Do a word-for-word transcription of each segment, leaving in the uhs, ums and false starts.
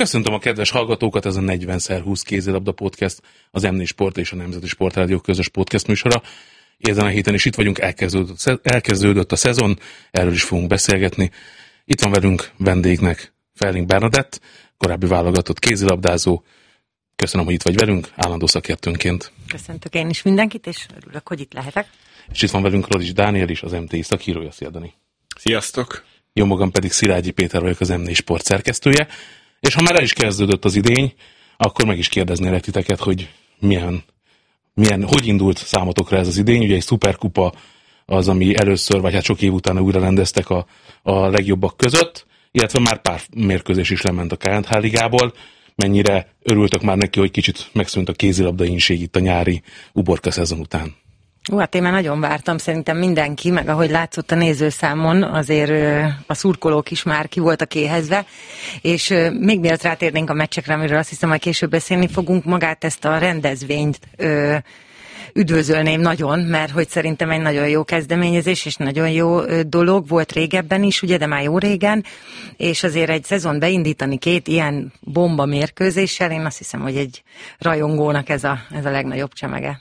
Köszöntöm a kedves hallgatókat, ez a negyven szer húsz kézilabda podcast, az em négy Sport és a Nemzeti Sportrádió közös podcast műsora. Ezen a héten is itt vagyunk, elkezdődött, elkezdődött a szezon, erről is fogunk beszélgetni. Itt van velünk vendégnek Ferling Bernadett, korábbi válogatott kézilabdázó. Köszönöm, hogy itt vagy velünk, állandó szakértőnként. Köszöntök én is mindenkit, és örülök, hogy itt lehetek. És itt van velünk Rodics Dániel is, az em té i szakírója. Szia, Dani! Sziasztok! Jó magam pedig Szilágyi Péter vagyok, az em négy Sport szerkesztője. És ha már el is kezdődött az idény, akkor meg is kérdeznélek titeket, hogy milyen, milyen, hogy indult számotokra ez az idény. Ugye egy szuperkupa az, ami először, vagy hát sok év után újra rendeztek a, a legjobbak között, illetve már pár mérkőzés is lement a ká en há ligából. Mennyire örültök már neki, hogy kicsit megszűnt a kézilabda ínség itt a nyári uborka szezon után? Ú, hát én már nagyon vártam, szerintem mindenki, meg ahogy látszott a nézőszámon, azért a szurkolók is már ki voltak éhezve, és még mielőtt rátérnénk a meccsekre, amiről azt hiszem, hogy később beszélni fogunk, magát ezt a rendezvényt ö, üdvözölném nagyon, mert hogy szerintem egy nagyon jó kezdeményezés, és nagyon jó dolog volt régebben is, ugye, de már jó régen, és azért egy szezon beindítani két ilyen bomba mérkőzéssel, én azt hiszem, hogy egy rajongónak ez a, ez a legnagyobb csemege.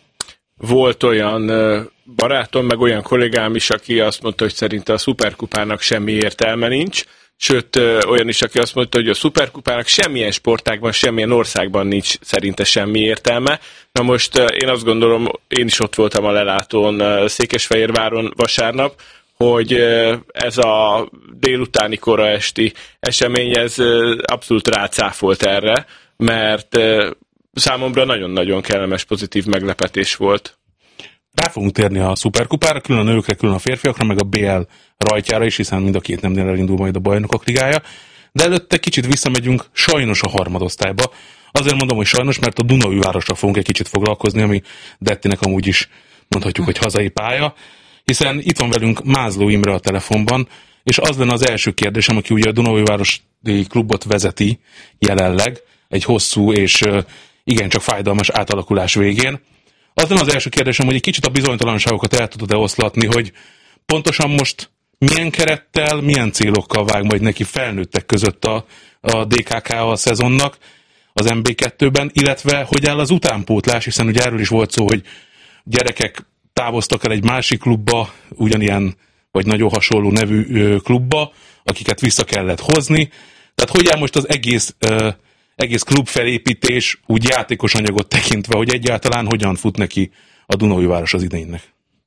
Volt olyan barátom, meg olyan kollégám is, aki azt mondta, hogy szerinte a szuperkupának semmi értelme nincs, sőt olyan is, aki azt mondta, hogy a szuperkupának semmilyen sportágban, semmilyen országban nincs szerinte semmi értelme. Na most én azt gondolom, én is ott voltam a lelátón Székesfehérváron vasárnap, hogy ez a délutáni kora esti esemény, ez abszolút rácáfolt erre, mert számomra nagyon-nagyon kellemes, pozitív meglepetés volt. Rá fogunk térni a szuperkupára, külön a nőkre, külön a férfiakra, meg a bé el rajtjára is, hiszen mind a két nemnél elindul majd a Bajnokok Ligája. De előtte kicsit visszamegyünk sajnos a harmadosztályba. Azért mondom, hogy sajnos, mert a Dunaújvárosra fogunk egy kicsit foglalkozni, ami Dettinek amúgy is mondhatjuk, hogy hazai pálya, hiszen itt van velünk Mázló Imre a telefonban, és az lenne az első kérdésem, aki ugye a Dunaújvárosi klubot vezeti jelenleg, egy hosszú és igencsak fájdalmas átalakulás végén. Az lenne az első kérdésem, hogy egy kicsit a bizonytalanságokat el tudod-e oszlatni, hogy pontosan most milyen kerettel, milyen célokkal vág majd neki felnőttek között a, a dé ká ká a szezonnak az em bé kettőben, illetve hogy áll az utánpótlás, hiszen ugye erről is volt szó, hogy gyerekek távoztak el egy másik klubba, ugyanilyen vagy nagyon hasonló nevű klubba, akiket vissza kellett hozni. Tehát hogy áll most az egész egész klubfelépítés úgy játékos anyagot tekintve, hogy egyáltalán hogyan fut neki a Dunaújváros az idénynek?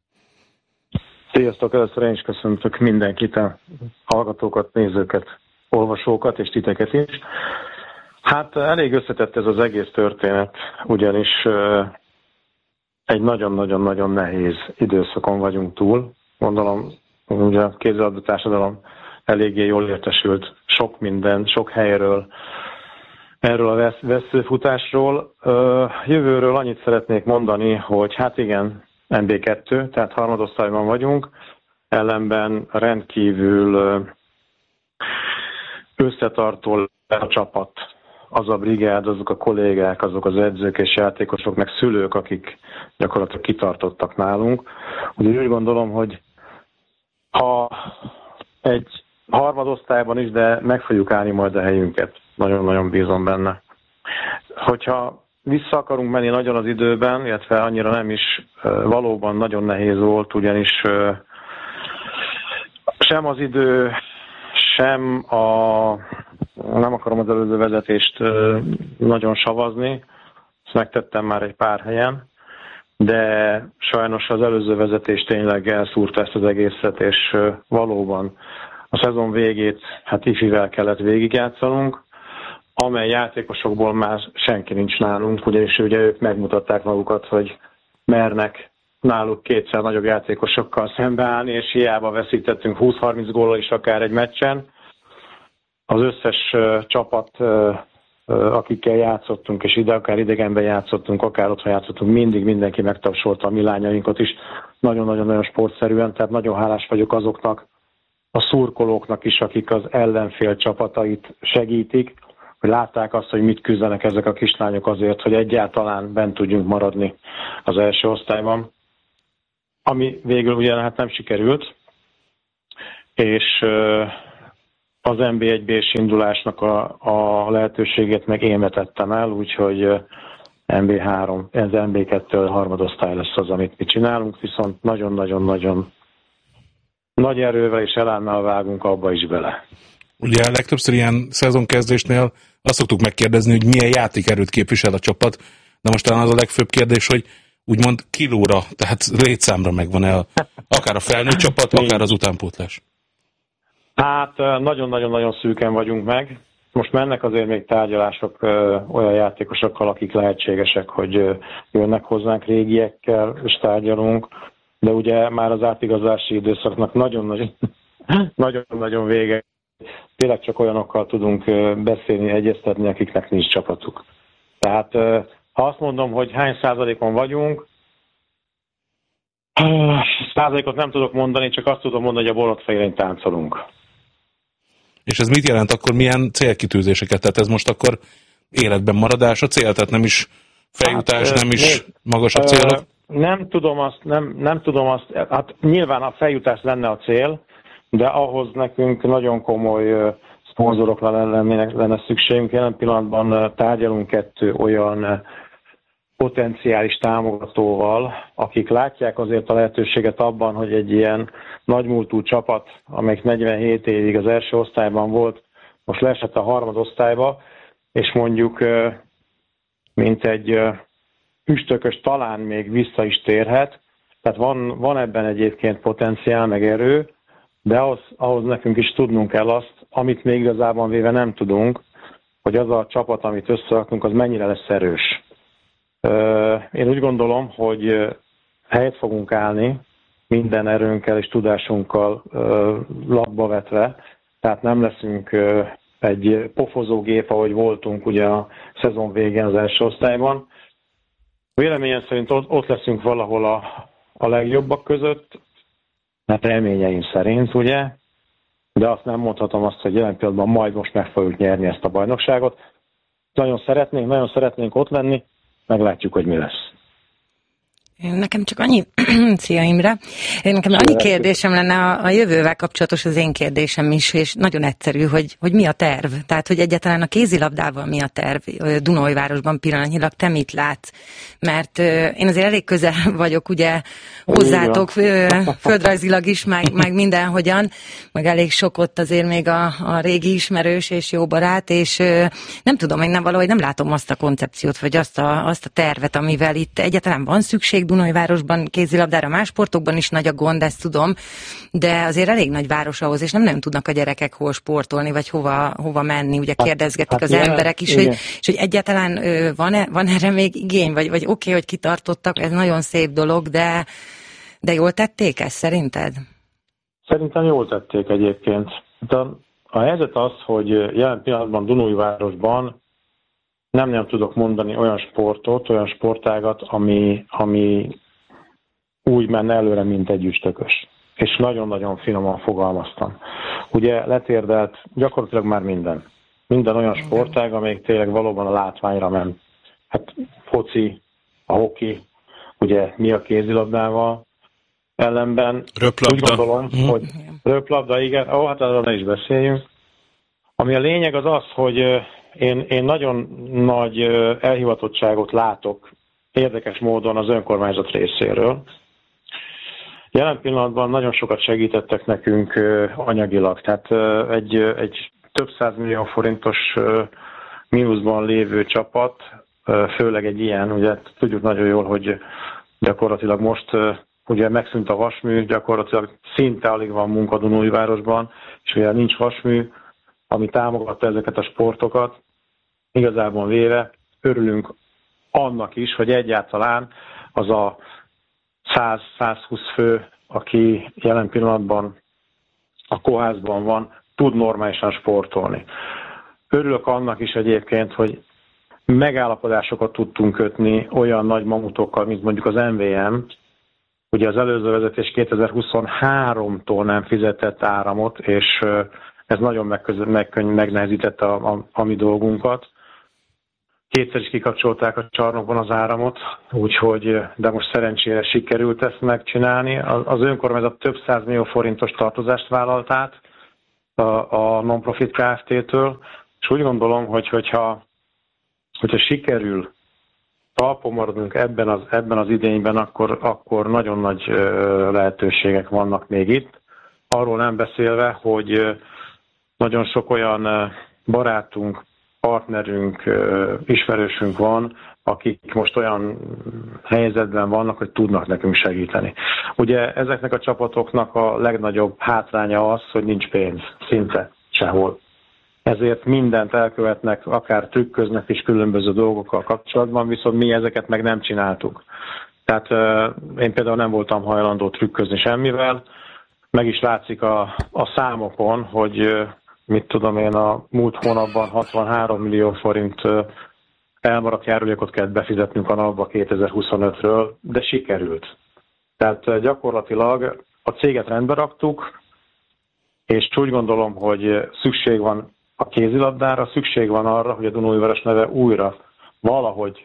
Sziasztok! Először én is köszöntök mindenkit, a hallgatókat, nézőket, olvasókat és titeket is. Hát elég összetett ez az egész történet, ugyanis egy nagyon-nagyon-nagyon nehéz időszakon vagyunk túl. Gondolom, ugye a kézilabda társadalom eléggé jól értesült sok minden, sok helyről, erről a veszőfutásról. Jövőről annyit szeretnék mondani, hogy hát igen, em bé kettő, tehát harmadosztályban vagyunk, ellenben rendkívül összetartó a csapat, az a brigád, azok a kollégák, azok az edzők és játékosok, meg szülők, akik gyakorlatilag kitartottak nálunk. Úgyhogy úgy gondolom, hogy ha egy harmadosztályban is, de meg fogjuk állni majd a helyünket. Nagyon-nagyon bízom benne. Hogyha vissza akarunk menni nagyon az időben, illetve annyira nem is, valóban nagyon nehéz volt, ugyanis sem az idő, sem a, nem akarom az előző vezetést nagyon savazni, ezt megtettem már egy pár helyen, de sajnos az előző vezetés tényleg elszúrta ezt az egészet, és valóban a szezon végét hát ifivel kellett végigjátszanunk, amely játékosokból már senki nincs nálunk, ugyanis ugye ők megmutatták magukat, hogy mernek náluk kétszer nagyobb játékosokkal szembeállni, és hiába veszítettünk húsz-harminc góllal is akár egy meccsen. Az összes uh, csapat, uh, uh, akikkel játszottunk, és ide akár idegenben játszottunk, akár otthon játszottunk, mindig mindenki megtapsolta a mi lányainkat is, nagyon-nagyon-nagyon sportszerűen, tehát nagyon hálás vagyok azoknak a szurkolóknak is, akik az ellenfél csapatait segítik, hogy látták azt, hogy mit küzdenek ezek a kislányok azért, hogy egyáltalán bent tudjunk maradni az első osztályban. Ami végül ugye hát nem sikerült, és az en bé egy bés indulásnak a, a lehetőségét meg én vetettem el, úgyhogy en bé három, ez en bé kettő harmadosztály lesz az, amit mi csinálunk, viszont nagyon-nagyon-nagyon nagy erővel és elánnal vágunk abba is bele. Ugye legtöbbször ilyen szezonkezdésnél azt szoktuk megkérdezni, hogy milyen játékerőt képvisel a csapat, de most talán az a legfőbb kérdés, hogy úgymond kilóra, tehát létszámra megvan el, akár a felnőtt csapat, akár az utánpótlás. Hát nagyon-nagyon-nagyon szűken vagyunk meg. Most mennek azért még tárgyalások ö, olyan játékosokkal, akik lehetségesek, hogy ö, jönnek hozzánk, régiekkel, és tárgyalunk, de ugye már az átigazási időszaknak nagyon-nagyon, nagyon-nagyon vége. Tényleg csak olyanokkal tudunk ö, beszélni, egyeztetni, akiknek nincs csapatuk. Tehát ö, ha azt mondom, hogy hány százalékon vagyunk, százalékot nem tudok mondani, csak azt tudom mondani, hogy a borotfején táncolunk. És ez mit jelent akkor, milyen célkitűzéseket? Tehát ez most akkor életben maradás a cél, tehát nem is feljutás, hát, nem is még, magasabb célok? Nem tudom azt, nem, nem tudom azt, hát nyilván a feljutás lenne a cél, de ahhoz nekünk nagyon komoly szponzorokra lenne, lenne szükségünk. Jelen pillanatban tárgyalunk kettő olyan potenciális támogatóval, akik látják azért a lehetőséget abban, hogy egy ilyen nagymúltú csapat, amelyik negyvenhét évig az első osztályban volt, most leesett a harmadosztályba, és mondjuk mint egy üstökös talán még vissza is térhet. Tehát van, van ebben egyébként potenciál, meg erő, de ahhoz, ahhoz nekünk is tudnunk kell azt, amit még igazában véve nem tudunk, hogy az a csapat, amit összerakunk, az mennyire lesz erős. Én úgy gondolom, hogy helyet fogunk állni minden erőnkkel és tudásunkkal labba vetve, tehát nem leszünk egy pofozógép, ahogy voltunk ugye a szezon végén az első osztályban. Véleményem szerint ott, ott leszünk valahol a, a legjobbak között, mert reményeim szerint, ugye, de azt nem mondhatom azt, hogy jelen pillanatban majd most meg fogjuk nyerni ezt a bajnokságot. Nagyon szeretnénk, nagyon szeretnénk ott lenni, meglátjuk, hogy mi lesz. Nekem csak annyi, szia Imre, nekem annyi kérdésem lenne a, a jövővel kapcsolatos az én kérdésem is, és nagyon egyszerű, hogy, hogy mi a terv, tehát hogy egyáltalán a kézilabdával mi a terv Dunaújvárosban pillanatnyilag, te mit látsz? Mert én azért elég közel vagyok ugye hozzátok földrajzilag is, meg, meg mindenhogyan, meg elég sok ott azért még a, a régi ismerős és jó barát, és nem tudom, én nem valahogy nem látom azt a koncepciót, vagy azt a, azt a tervet, amivel itt egyáltalán van szükség Dunaújvárosban kézilabdára, más sportokban is nagy a gond, ezt tudom, de azért elég nagy város ahhoz, és nem nagyon tudnak a gyerekek hol sportolni, vagy hova, hova menni, ugye kérdezgetik hát, az hát emberek is, hogy, és hogy egyáltalán van-e, van erre még igény, vagy, vagy oké, okay, hogy kitartottak, ez nagyon szép dolog, de, de jól tették ezt szerinted? Szerintem jól tették egyébként. De a helyzet az, hogy jelen pillanatban Dunaújvárosban nem nem tudok mondani olyan sportot, olyan sportágat, ami, ami úgy menne előre, mint egy üstökös. És nagyon-nagyon finoman fogalmaztam. Ugye letérdelt gyakorlatilag már minden. Minden olyan sportág, amelyik tényleg valóban a látványra ment. Hát foci, a hoki, ugye mi a kézilabdával, ellenben röplabda. Úgy gondolom, mm. hogy röplabda, igen, ó, hát arról ne is beszéljünk. Ami a lényeg az az, hogy Én, én nagyon nagy elhivatottságot látok érdekes módon az önkormányzat részéről. Jelen pillanatban nagyon sokat segítettek nekünk anyagilag, tehát egy, egy több százmillió forintos mínuszban lévő csapat, főleg egy ilyen, ugye tudjuk nagyon jól, hogy gyakorlatilag most ugye megszűnt a vasmű, gyakorlatilag szinte alig van munka Dunaújvárosban, és ugye nincs vasmű, ami támogatta ezeket a sportokat. Igazából véve örülünk annak is, hogy egyáltalán az a száz-százhúsz fő, aki jelen pillanatban a kórházban van, tud normálisan sportolni. Örülök annak is egyébként, hogy megállapodásokat tudtunk kötni olyan nagy mamutokkal, mint mondjuk az em vé em. Ugye az előző vezetés kétezer-huszonháromtól nem fizetett áramot, és ez nagyon megköz- megnehezítette a, a, a mi dolgunkat. Kétszer is kikapcsolták a csarnokban az áramot, úgyhogy, de most szerencsére sikerült ezt megcsinálni. Az önkormányzat több százmillió forintos tartozást vállalt át, a, a Non-Profit Kft-től, és úgy gondolom, hogy hogyha, hogyha sikerül talpon maradunk ebben az, ebben az idényben, akkor, akkor nagyon nagy lehetőségek vannak még itt. Arról nem beszélve, hogy nagyon sok olyan barátunk, partnerünk, ismerősünk van, akik most olyan helyzetben vannak, hogy tudnak nekünk segíteni. Ugye ezeknek a csapatoknak a legnagyobb hátránya az, hogy nincs pénz, szinte sehol. Ezért mindent elkövetnek, akár trükköznek is különböző dolgokkal kapcsolatban, viszont mi ezeket meg nem csináltuk. Tehát én például nem voltam hajlandó trükközni semmivel, meg is látszik a, a számokon, hogy mit tudom én, a múlt hónapban hatvanhárom millió forint elmaradt járulékot kellett befizetnünk a napba kétezer-huszonötről, de sikerült. Tehát gyakorlatilag a céget rendbe raktuk, és úgy gondolom, hogy szükség van a kézilabdára, szükség van arra, hogy a Dunaújváros neve újra valahogy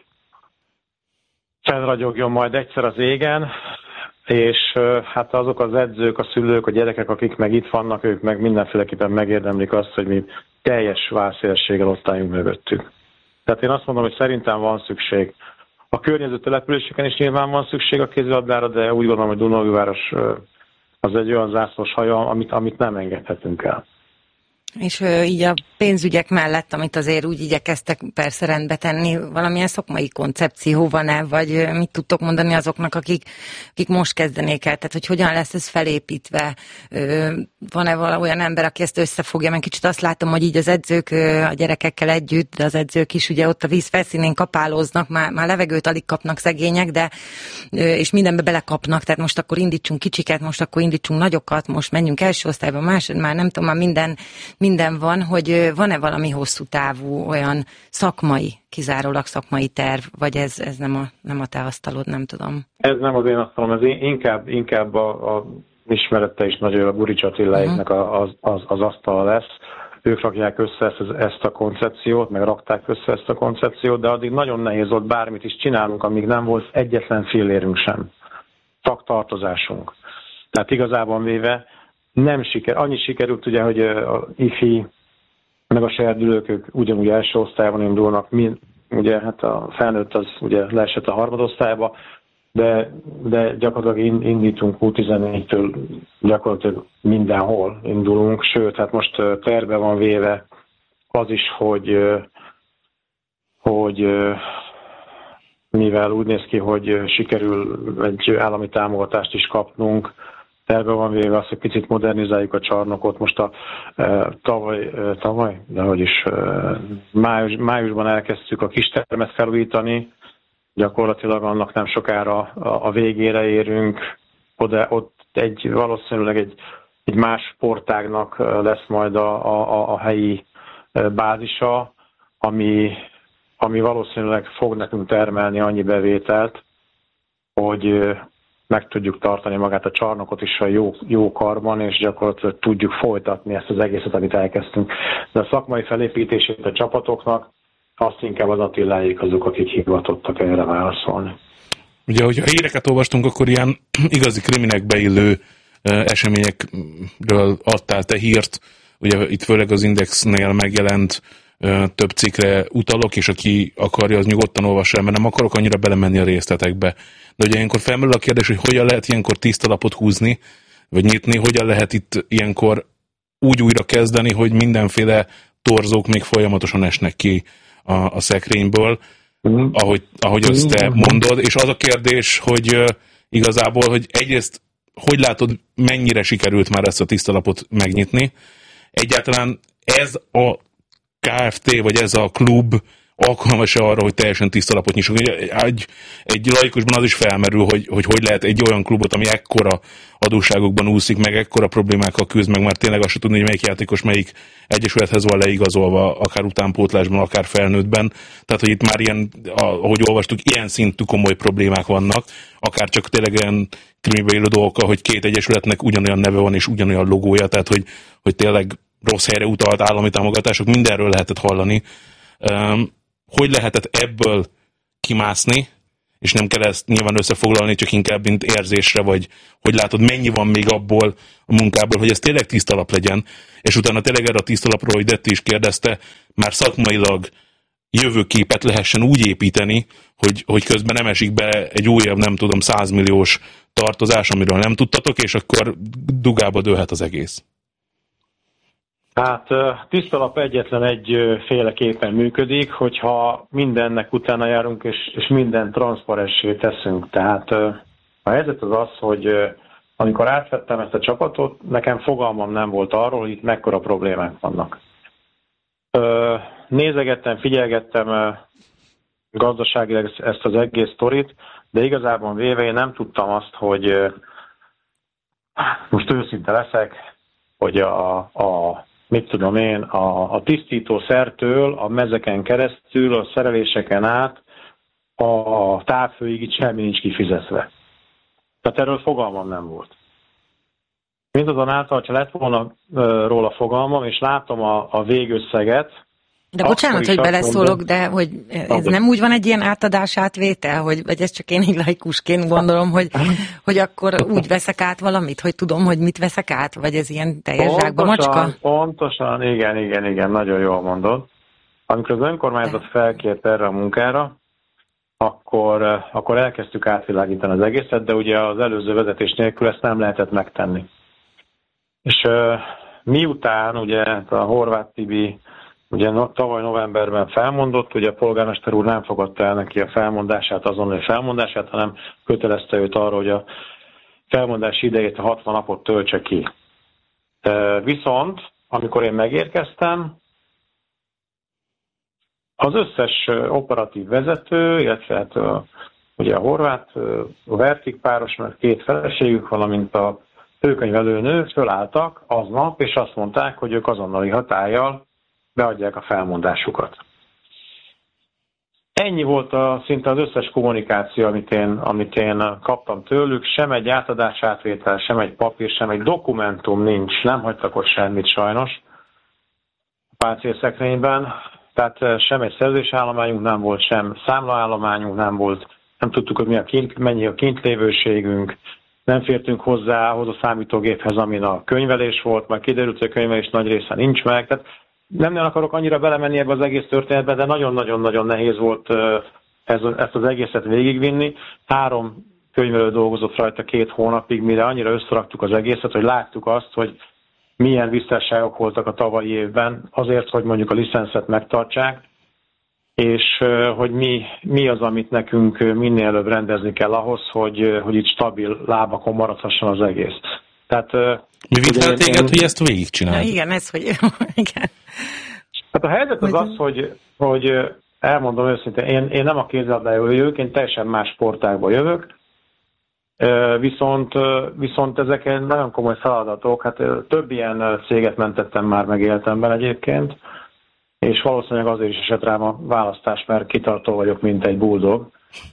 felragyogjon majd egyszer az égen, és hát azok az edzők, a szülők, a gyerekek, akik meg itt vannak, ők meg mindenféleképpen megérdemlik azt, hogy mi teljes válszélességgel ott álljunk mögöttük. Tehát én azt mondom, hogy szerintem van szükség. A környező településeken is nyilván van szükség a kézilabdára, de úgy gondolom, hogy Dunaújváros az egy olyan zászlós haja, amit, amit nem engedhetünk el. És így a pénzügyek mellett, amit azért úgy igyekeztek persze rendbe tenni, valamilyen szakmai koncepció van-e, vagy mit tudtok mondani azoknak, akik, akik most kezdenék el? Tehát, hogy hogyan lesz ez felépítve? Van-e vala olyan ember, aki ezt összefogja? Mert kicsit azt látom, hogy így az edzők a gyerekekkel együtt, de az edzők is ugye ott a víz felszínén kapálóznak, már, már levegőt alig kapnak szegények, de és mindenbe belekapnak, tehát most akkor indítsunk kicsiket, most akkor indítsunk nagyokat, most menjünk első osztályba, másod, már nem tudom, már minden Minden van, hogy van-e valami hosszú távú, olyan szakmai, kizárólag szakmai terv, vagy ez, ez nem, a, nem a te asztalod, nem tudom. Ez nem az én asztalom, ez inkább, inkább a, a ismerete is nagyon a Burics Attiláiknak uh-huh. az, az, az asztala lesz. Ők rakják össze ezt, ezt a koncepciót, meg rakták össze ezt a koncepciót, de addig nagyon nehéz volt bármit is csinálunk, amíg nem volt egyetlen fillérünk sem. Szaktartozásunk. Tehát igazából véve nem siker, annyi sikerült ugye, hogy a ifi, meg a serdülők, ők ugyanúgy első osztályban indulnak, mi, ugye hát a felnőtt az ugye leesett a harmadosztályba, de, de gyakorlatilag indítunk húsz tizennégytől gyakorlatilag mindenhol indulunk, sőt, hát most terve van véve az is, hogy, hogy mivel úgy néz ki, hogy sikerül egy állami támogatást is kapnunk, terve van véve az, hogy picit modernizáljuk a csarnokot. Most a e, tavaly, e, tavaly, de hogy is e, május, májusban elkezdtük a kistermet felújítani, gyakorlatilag annak nem sokára a, a végére érünk, oda, ott egy, valószínűleg egy, egy más sportágnak lesz majd a, a, a helyi bázisa, ami, ami valószínűleg fog nekünk termelni annyi bevételt, hogy meg tudjuk tartani magát a csarnokot is a jó, jó karban, és gyakorlatilag tudjuk folytatni ezt az egészet, amit elkezdtünk. De a szakmai felépítését a csapatoknak, azt inkább az Attiláik azok, akik hivatottak erre válaszolni. Ugye, hogyha híreket olvastunk, akkor ilyen igazi kriminek beillő eseményekről adtál te hírt. Ugye itt főleg az Indexnél megjelent több cikkre utalok, és aki akarja, az nyugodtan olvassa el, mert nem akarok annyira belemenni a részletekbe. De ugye ilyenkor felmerül a kérdés, hogy hogyan lehet ilyenkor tiszta lapot húzni, vagy nyitni, hogyan lehet itt ilyenkor úgy újra kezdeni, hogy mindenféle torzók még folyamatosan esnek ki a, a szekrényből, mm. ahogy, ahogy azt te mondod. És az a kérdés, hogy uh, igazából, hogy egyrészt hogy látod, mennyire sikerült már ezt a tiszta lapot megnyitni. Egyáltalán ez a Kft. Vagy ez a klub alkalmas-e arra, hogy teljesen tiszta lapot nyissunk. Egy, egy laikusban az is felmerül, hogy, hogy hogy lehet egy olyan klubot, ami ekkora adósságokban úszik, meg ekkora problémákkal küzd, meg már tényleg azt se tudni, hogy melyik játékos melyik egyesülethez van leigazolva, akár utánpótlásban, akár felnőttben. Tehát, hogy itt már ilyen, ahogy olvastuk, ilyen szintű komoly problémák vannak, akár csak tényleg olyan krimibe élő dolgokkal, hogy két egyesületnek ugyanolyan neve van és ugyanolyan logója, tehát, hogy, hogy tényleg rossz helyre utalt állami támogatások, mindenről lehetett hallani. Um, hogy lehetett ebből kimászni, és nem kell ezt nyilván összefoglalni, csak inkább mint érzésre, vagy hogy látod, mennyi van még abból a munkából, hogy ez tényleg tiszta lap legyen, és utána tényleg erre a tiszta lapról, hogy Detti is kérdezte, már szakmailag jövőképet lehessen úgy építeni, hogy, hogy közben nem esik be egy újabb, nem tudom, százmilliós tartozás, amiről nem tudtatok, és akkor dugába dőlhet az egész. Hát tiszta lap egyetlen egyféleképpen működik, hogyha mindennek utána járunk, és, és minden transzparenssé teszünk. Tehát a helyzet az az, hogy amikor átvettem ezt a csapatot, nekem fogalmam nem volt arról, hogy itt mekkora problémák vannak. Nézegettem, figyelgettem gazdaságilag ezt az egész sztorit, de igazából véve én nem tudtam azt, hogy most őszinte leszek, hogy a, a mit tudom én, a, a tisztítószertől, a mezeken keresztül, a szereléseken át, a távfőig itt semmi nincs kifizetve. Tehát erről fogalmam nem volt. Mindazonáltal, ha lett volna uh, róla fogalmam, és látom a, a végösszeget. De bocsánat, hogy beleszólok, de hogy ez nem úgy van egy ilyen átadás átvétel, hogy, vagy ez csak én így laikusként gondolom, hogy, hogy akkor úgy veszek át valamit, hogy tudom, hogy mit veszek át, vagy ez ilyen teljes zsákba macska? Pontosan, igen, igen, igen, nagyon jól mondod. Amikor az önkormányzat felkért erre a munkára, akkor, akkor elkezdtük átvilágítani az egészet, de ugye az előző vezetés nélkül ezt nem lehetett megtenni. És uh, miután ugye a Horváth Tibi ugye tavaly novemberben felmondott, ugye a polgármester úr nem fogadta el neki a felmondását, azonnali felmondását, hanem kötelezte őt arra, hogy a felmondási idejét a hatvan napot töltse ki. Uh, viszont, amikor én megérkeztem, az összes operatív vezető, illetve hát a, ugye a Horváth, a Vertik páros, mert két feleségük, valamint a főkönyvelőnő fölálltak aznap, és azt mondták, hogy ők azonnali hatállyal beadják a felmondásukat. Ennyi volt a, szinte az összes kommunikáció, amit én, amit én kaptam tőlük, sem egy átadás átvétel, sem egy papír, sem egy dokumentum nincs, nem hagytak ott semmit sajnos a páncélszekrényben, tehát sem egy szerződésállományunk nem volt, sem számlaállományunk nem volt, nem tudtuk, hogy mi a kint, mennyi a kintlévőségünk, nem fértünk hozzá ahhoz a számítógéphez, amin a könyvelés volt, majd kiderült, hogy a könyvelés nagy része nincs meg. Tehát nem, nem akarok annyira belemenni ebbe az egész történetbe, de nagyon-nagyon-nagyon nehéz volt ez, ezt az egészet végigvinni. Három könyvelő dolgozott rajta két hónapig, mire annyira összeraktuk az egészet, hogy láttuk azt, hogy milyen visszásságok voltak a tavalyi évben, azért, hogy mondjuk a licenszet megtartsák, és hogy mi, mi az, amit nekünk minél előbb rendezni kell ahhoz, hogy, hogy itt stabil lábakon maradhasson az egész. Tehát, mi vitt el téged, hogy ezt végigcsináld? Ja, igen, ez, hogy... igen. Hát a helyzet az az, hogy, hogy elmondom őszintén, én, én nem a kézilabdából jövök, én teljesen más sportágból jövök, Viszont, viszont ezek nagyon komoly feladatok, hát több ilyen céget mentettem már meg életemben egyébként, és valószínűleg azért is esett rám a választás, mert kitartó vagyok, mint egy buldog.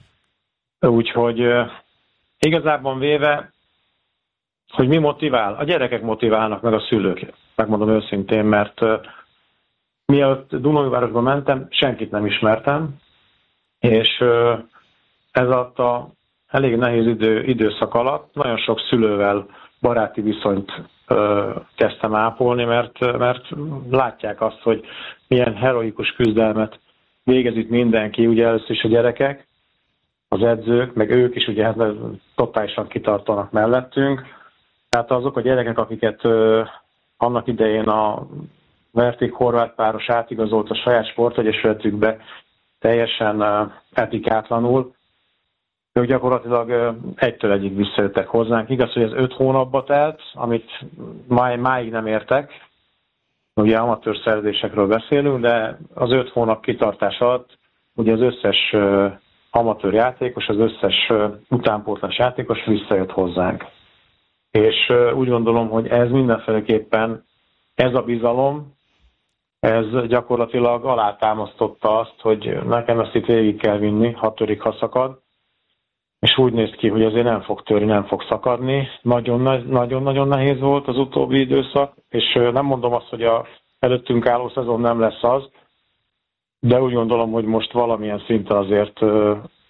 Úgyhogy igazából véve, hogy mi motivál? A gyerekek motiválnak, meg a szülők, megmondom őszintén, mert mielőtt Dunaújvárosba mentem, senkit nem ismertem, és ez alatt a elég nehéz idő, időszak alatt nagyon sok szülővel baráti viszonyt ö, kezdtem ápolni, mert, mert látják azt, hogy milyen heroikus küzdelmet végez itt mindenki, ugye először is a gyerekek, az edzők, meg ők is ugye hát totálisan kitartanak mellettünk. Tehát azok a gyerekek, akiket ö, annak idején a Vertik Horváth páros átigazolt a saját sportegyesületükbe teljesen ö, etikátlanul, ők gyakorlatilag egytől egyig visszajöttek hozzánk. Igaz, hogy ez öt hónapba telt, amit máig, máig nem értek. Ugye amatőr szerződésekről beszélünk, de az öt hónap kitartás alatt ugye az összes amatőr játékos, az összes utánpótlás játékos visszajött hozzánk. És úgy gondolom, hogy ez mindenféleképpen, ez a bizalom, ez gyakorlatilag alátámasztotta azt, hogy nekem ezt itt végig kell vinni, ha törik, ha szakad. És úgy néz ki, hogy azért nem fog törni, nem fog szakadni. Nagyon-nagyon nehéz volt az utóbbi időszak, és nem mondom azt, hogy a előttünk álló szezon nem lesz az, de úgy gondolom, hogy most valamilyen szinten azért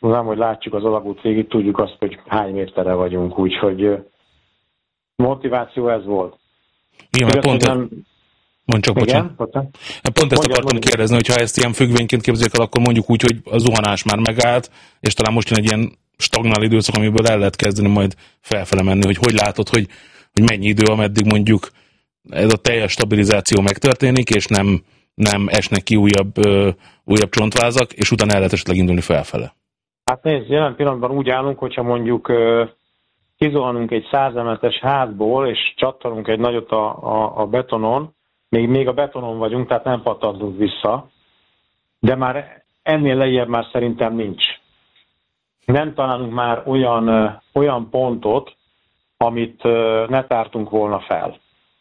nem, hogy látjuk az alagút végig, tudjuk azt, hogy hány méterre vagyunk, úgyhogy motiváció ez volt. Igen, mert pont... Nem... Mondd csak, igen, bocsánat. Pont ezt akartam kérdezni, hogy ha ezt ilyen függvényként képzeljük el, akkor mondjuk úgy, hogy a zuhanás már megállt, és talán most jön egy ilyen stagnál időszak, amiből el lehet kezdeni majd felfele menni, hogy hogy látod, hogy, hogy mennyi idő, ameddig mondjuk ez a teljes stabilizáció megtörténik, és nem, nem esnek ki újabb, ö, újabb csontvázak, és utána el lehet esetleg indulni felfele. Hát nézd, jelen pillanatban úgy állunk, hogyha mondjuk ö, kizuhanunk egy száz emeletes házból, és csattanunk egy nagyot a, a, a betonon, még, még a betonon vagyunk, tehát nem pattanunk vissza, de már ennél lejjebb már szerintem nincs. Nem találunk már olyan, ö, olyan pontot, amit ö, ne tártunk volna fel.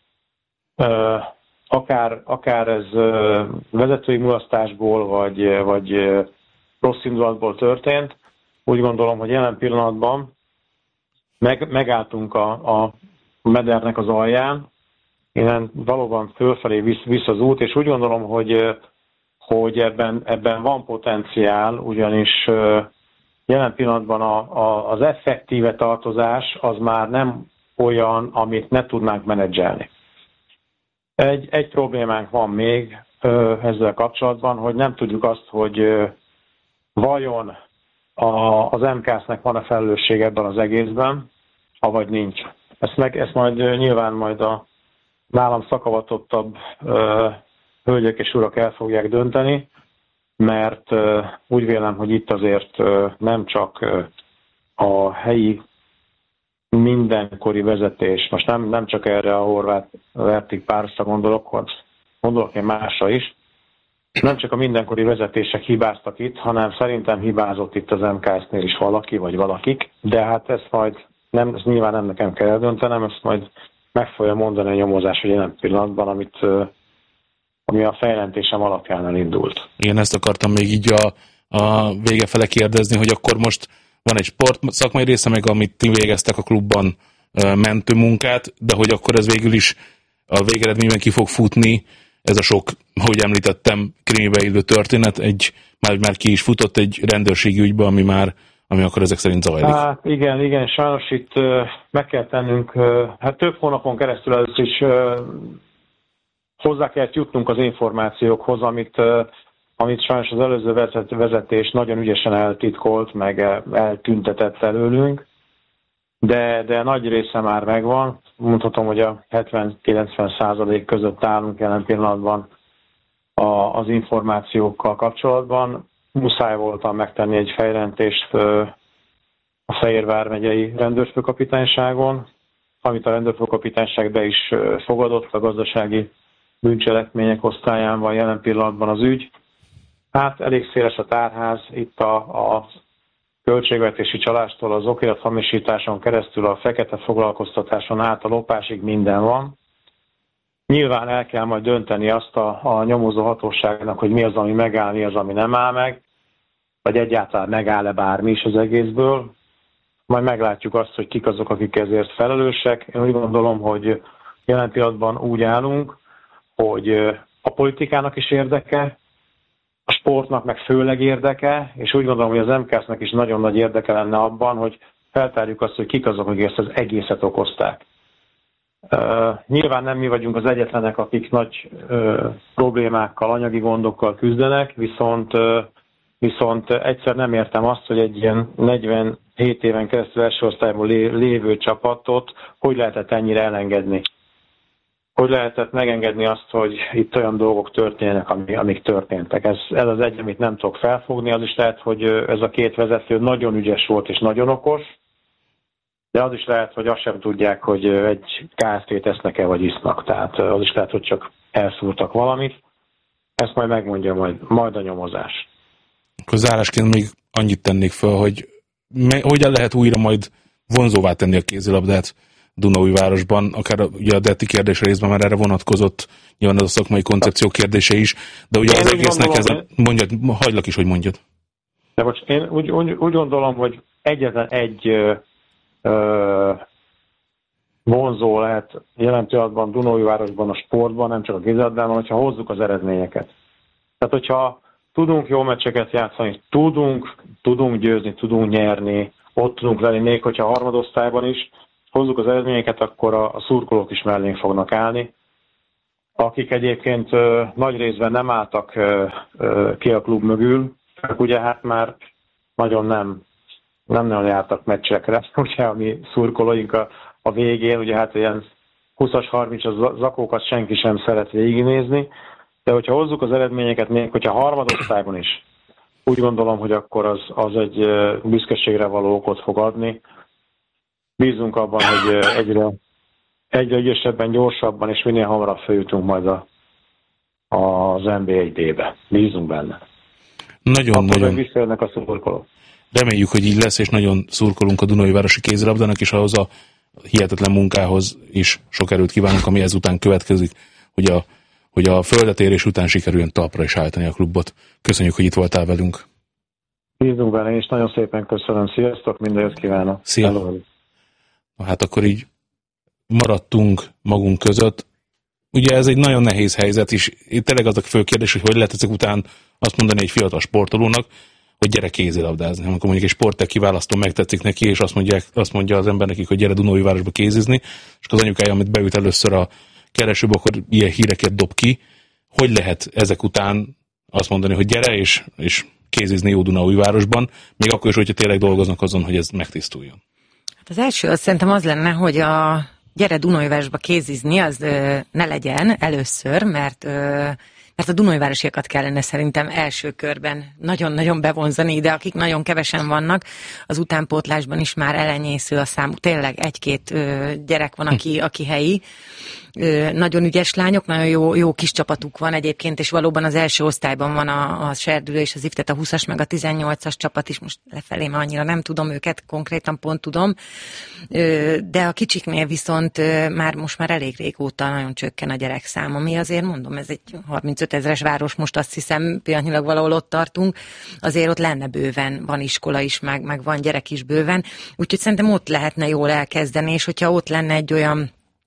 Ö, akár, akár ez ö, vezetői mulasztásból, vagy, vagy ö, rossz indulatból történt, úgy gondolom, hogy jelen pillanatban meg, megálltunk a, a medernek az alján, innen valóban fölfelé visz, visz az út, és úgy gondolom, hogy, hogy ebben, ebben van potenciál, ugyanis jelen pillanatban a, a, az effektíve tartozás az már nem olyan, amit ne tudnánk menedzselni. Egy, egy problémánk van még ezzel kapcsolatban, hogy nem tudjuk azt, hogy vajon a, az em ká es-nek van-e felelősség ebben az egészben, avagy nincs. Ezt, meg, ezt majd nyilván majd a nálam szakavatottabb ö, hölgyek és urak el fogják dönteni, mert ö, úgy vélem, hogy itt azért ö, nem csak ö, a helyi mindenkori vezetés, most nem, nem csak erre a horvát vertik párosra gondolok, gondolok én másra is, nem csak a mindenkori vezetések hibáztak itt, hanem szerintem hibázott itt az em ká es-nél is valaki, vagy valakik, de hát ezt majd nem, ezt nyilván nem nekem kell eldöntenem, ezt majd meg fogja mondani a nyomozás, hogy jelen pillanatban, amit, ami a feljelentésem alapján elindult. Én ezt akartam még így a, a vége fele kérdezni, hogy akkor most van egy sport szakmai része, meg amit ti végeztek a klubban mentő munkát, de hogy akkor ez végül is a végeredményben ki fog futni, ez a sok, ahogy említettem, krimibe illő történet, egy, már, már ki is futott egy rendőrségi ügybe, ami már, ami akkor ezek szerint zajlik. Hát igen, igen, sajnos itt uh, meg kell tennünk, uh, hát több hónapon keresztül először is uh, hozzá kell jutnunk az információkhoz, amit, uh, amit sajnos az előző vezetés nagyon ügyesen eltitkolt, meg eltüntetett előlünk, de, de nagy része már megvan. Mondhatom, hogy a hetven-kilencven százalék között állunk jelen pillanatban a, az információkkal kapcsolatban. Muszáj voltam megtenni egy feljelentést a Fehérvár megyei rendőrfőkapitányságon, amit a rendőrfőkapitányság be is fogadott, a gazdasági bűncselekmények osztályán van jelen pillanatban az ügy. Hát elég széles a tárház, itt a, a költségvetési csalástól az okirathamisításon keresztül a fekete foglalkoztatáson át a lopásig minden van. Nyilván el kell majd dönteni azt a, a nyomozó hatóságnak, hogy mi az, ami megáll, mi az, ami nem áll meg, vagy egyáltalán megáll-e bármi is az egészből. Majd meglátjuk azt, hogy kik azok, akik ezért felelősek. Én úgy gondolom, hogy jelen pillanatban úgy állunk, hogy a politikának is érdeke, a sportnak meg főleg érdeke, és úgy gondolom, hogy az em ká es-nek is nagyon nagy érdeke lenne abban, hogy feltárjuk azt, hogy kik azok, akik ezt az egészet okozták. Uh, nyilván nem mi vagyunk az egyetlenek, akik nagy uh, problémákkal, anyagi gondokkal küzdenek, viszont, uh, viszont egyszer nem értem azt, hogy egy ilyen negyvenhét éven keresztül első osztályból lé- lévő csapatot hogy lehetett ennyire elengedni. Hogy lehetett megengedni azt, hogy itt olyan dolgok történjenek, amik, amik történtek. Ez, ez az egy, amit nem tudok felfogni, az is lehet, hogy ez a két vezető nagyon ügyes volt és nagyon okos, de az is lehet, hogy azt sem tudják, hogy egy ká es té-t esznek-e vagy isznak. Tehát az is lehet, hogy csak elszúrtak valamit. Ezt majd megmondja majd, majd a nyomozás. Akkor zárásként még annyit tennék fel, hogy me- hogyan lehet újra majd vonzóvá tenni a kézilabdát Dunaújvárosban, akár ugye a Detti kérdés részben már erre vonatkozott, nyilván az a szakmai koncepció kérdése is, de ugye én az egésznek ez, mondjad, hagylak is, hogy mondjad. De most én úgy, úgy, úgy gondolom, hogy egyetlen egy ö, ö, vonzó lehet jelen pillanatban Dunaújvárosban a sportban, nem csak a kézilabdában, hogyha hozzuk az eredményeket. Tehát, hogyha tudunk jó meccseket játszani, tudunk, tudunk győzni, tudunk nyerni, ott tudunk lenni, még hogyha a harmadosztályban is hozzuk az eredményeket, akkor a, a szurkolók is mellénk fognak állni, akik egyébként ö, nagy részben nem álltak ö, ö, ki a klub mögül, ugye hát már nagyon nem, nem nagyon jártak meccsekre, ugye a mi szurkolóink a, a végén, ugye hát ilyen húszas, harmincas zakókat senki sem szeret végignézni, de hogyha hozzuk az eredményeket, még hogyha harmadosztályban is, úgy gondolom, hogy akkor az, az egy büszkeségre való okot fog adni. Bízunk abban, hogy egyre, egyre ügyesebben, gyorsabban és minél hamarabb feljutunk majd a, az en bé egy bé-be. Bízunk benne. Nagyon-nagyon. Visszajönnek a szurkolók. Reméljük, hogy így lesz, és nagyon szurkolunk a Dunaújvárosi kézilabdának, és ahhoz a hihetetlen munkához is sok erőt kívánunk, ami ezután következik, hogy a, hogy a földetérés után sikerüljön talpra is állítani a klubot. Köszönjük, hogy itt voltál velünk. Bízunk benne, és nagyon szépen köszönöm. Sziasztok, minden jót kívánok. Szia. Hello. Hát akkor így maradtunk magunk között. Ugye ez egy nagyon nehéz helyzet, és tényleg az a fő kérdés, hogy hogy lehet ezek után azt mondani egy fiatal sportolónak, hogy gyere kézilabdázni. Amikor mondjuk egy sporttek kiválasztó megtetszik neki, és azt, mondják, azt mondja az ember nekik, hogy gyere Dunaújvárosba kézizni, és az anyukája, amit beüt először a keresőbe, akkor ilyen híreket dob ki. Hogy lehet ezek után azt mondani, hogy gyere, és, és kézizni jó Dunaújvárosban, még akkor is, hogyha tényleg dolgoznak azon, hogy ez megtisztuljon? Hát az első az szerintem az lenne, hogy a gyere Dunaújvárosba kézizni, az ö, ne legyen először, mert ö, mert a dunaújvárosiakat kellene szerintem első körben nagyon-nagyon bevonzani ide, akik nagyon kevesen vannak. Az utánpótlásban is már elenyésző a számuk. Tényleg egy-két ö, gyerek van, aki, aki helyi. Ö, nagyon ügyes lányok, nagyon jó, jó kis csapatuk van egyébként, és valóban az első osztályban van a, a Serdülő és az Iftet, a húszas meg a tizennyolcas csapat is, most lefelé már annyira nem tudom őket, konkrétan pont tudom. Ö, de a kicsiknél viszont ö, már most már elég régóta nagyon csökken a gyerekszám, ami azért mondom, ez egy harmincöt ezres város, most azt hiszem pillanatnyilag valahol ott tartunk, azért ott lenne bőven, van iskola is, meg, meg van gyerek is bőven, úgyhogy szerintem ott lehetne jól elkezdeni, és hogyha ott lenne egy olyan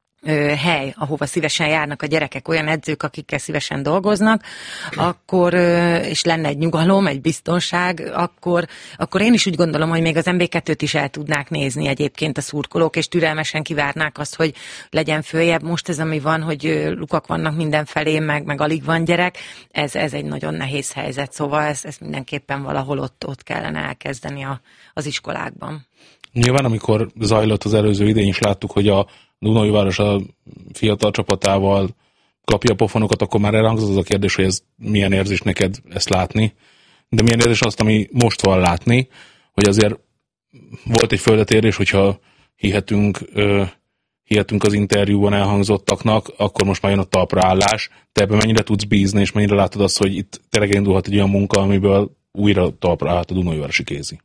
hely, ahova szívesen járnak a gyerekek, olyan edzők, akikkel szívesen dolgoznak, akkor, és lenne egy nyugalom, egy biztonság, akkor, akkor én is úgy gondolom, hogy még az em bé kettőt is el tudnák nézni egyébként a szurkolók, és türelmesen kivárnák azt, hogy legyen följebb. Most ez, ami van, hogy lukak vannak mindenfelé, meg, meg alig van gyerek, ez, ez egy nagyon nehéz helyzet, szóval ez, ez mindenképpen valahol ott, ott kellene elkezdeni a, az iskolákban. Nyilván, amikor zajlott az előző idén is láttuk, hogy a Dunaújváros a fiatal csapatával kapja a pofonokat, akkor már elhangzott az a kérdés, hogy ez milyen érzés neked ezt látni. De milyen érzés azt, ami most van látni, hogy azért volt egy földetérés, hogyha hihetünk, uh, hihetünk az interjúban elhangzottaknak, akkor most már jön a talpraállás. Te ebben mennyire tudsz bízni, és mennyire látod azt, hogy itt tényleg indulhat egy olyan munka, amiből újra talpra állt a Dunaújvárosi kézi?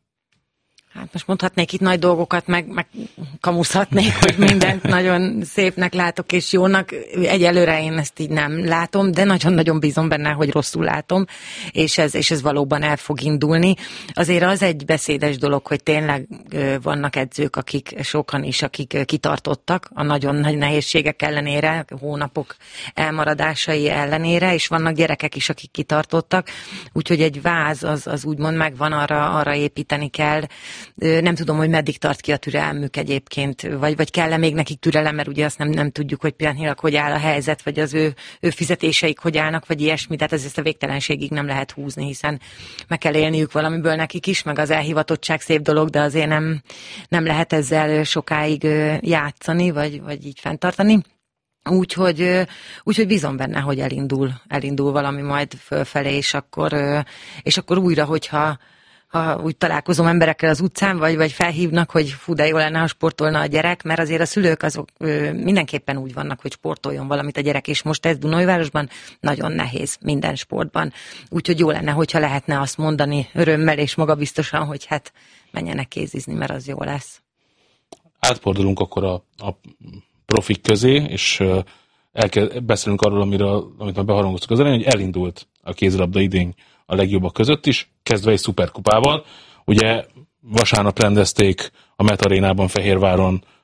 Hát most mondhatnék itt nagy dolgokat, meg, meg kamuszhatnék, hogy mindent nagyon szépnek látok és jónak. Egyelőre én ezt így nem látom, de nagyon-nagyon bízom benne, hogy rosszul látom, és ez, és ez valóban el fog indulni. Azért az egy beszédes dolog, hogy tényleg vannak edzők, akik sokan is, akik kitartottak a nagyon nagy nehézségek ellenére, hónapok elmaradásai ellenére, és vannak gyerekek is, akik kitartottak. Úgyhogy egy váz az, az úgymond megvan, arra, arra építeni kell. Nem tudom, hogy meddig tart ki a türelmük egyébként, vagy, vagy kell-e még nekik türelem, mert ugye azt nem, nem tudjuk, hogy pillanatnyilag hogy áll a helyzet, vagy az ő, ő fizetéseik hogy állnak, vagy ilyesmi, tehát ezt a végtelenségig nem lehet húzni, hiszen meg kell élniük valamiből nekik is, meg az elhivatottság szép dolog, de azért nem, nem lehet ezzel sokáig játszani, vagy, vagy így fenntartani. Úgyhogy, úgyhogy bízom benne, hogy elindul, elindul valami majd fölfelé, és akkor, és akkor újra, hogyha ha úgy találkozom emberekkel az utcán, vagy, vagy felhívnak, hogy fú, de jó lenne, ha sportolna a gyerek, mert azért a szülők azok ö, mindenképpen úgy vannak, hogy sportoljon valamit a gyerek, és most ez Dunaújvárosban nagyon nehéz minden sportban. Úgyhogy jó lenne, hogyha lehetne azt mondani örömmel és magabiztosan, hogy hát menjenek kézizni, mert az jó lesz. Átfordulunk akkor a, a profik közé, és elkezd, beszélünk arról, amiről, amit már beharangoztuk az elején, hogy elindult a kézilabda idény a legjobbak között is, kezdve egy szuperkupával. Ugye vasárnap rendezték a Met Arénában Fehérváron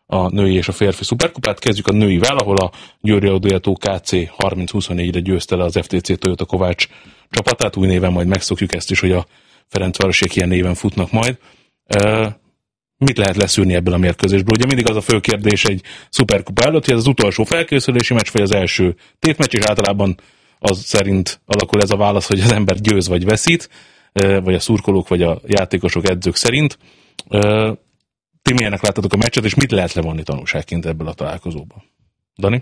a női és a férfi szuperkupát. Kezdjük a nőivel, ahol a Győri Autógyártó ká cé harminc huszonnégyre győzte le az ef té cé Toyota Kovács csapatát. Új néven majd megszokjuk ezt is, hogy a Ferencvárosék ilyen néven futnak majd. Mit lehet leszűrni ebből a mérkőzésből? Ugye mindig az a fő kérdés egy szuperkupa előtt, hogy ez az utolsó felkészülési meccs, vagy az első tétmeccs, és általában az szerint alakul ez a válasz, hogy az ember győz vagy veszít, vagy a szurkolók, vagy a játékosok, edzők szerint. Ti milyenek láttatok a meccset, és mit lehet levonni tanulságként ebből a találkozóból? Dani?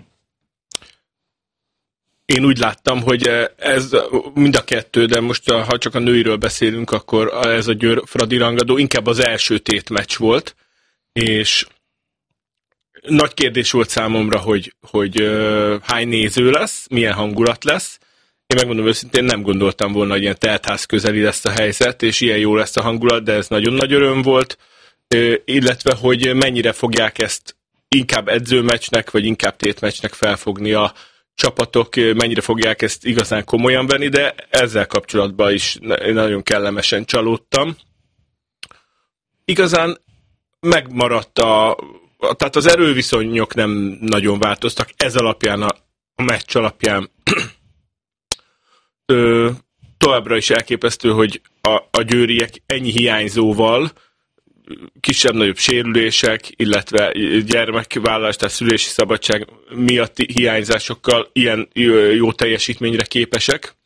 Én úgy láttam, hogy ez mind a kettő, de most ha csak a nőiről beszélünk, akkor ez a Győr-Fradi rangadó inkább az első tétmeccs volt, és nagy kérdés volt számomra, hogy, hogy uh, hány néző lesz, milyen hangulat lesz. Én megmondom őszintén, nem gondoltam volna, hogy ilyen teltház közeli lesz a helyzet, és ilyen jó lesz a hangulat, de ez nagyon nagy öröm volt, uh, illetve, hogy mennyire fogják ezt inkább edzőmeccsnek, vagy inkább tétmeccsnek felfogni a csapatok, mennyire fogják ezt igazán komolyan venni, de ezzel kapcsolatban is nagyon kellemesen csalódtam. Igazán megmaradt a, tehát az erőviszonyok nem nagyon változtak, ez alapján, a, a meccs alapján ö, továbbra is elképesztő, hogy a, a győriek ennyi hiányzóval, kisebb-nagyobb sérülések, illetve gyermekvállalás, tehát szülési szabadság miatti hiányzásokkal ilyen jó teljesítményre képesek.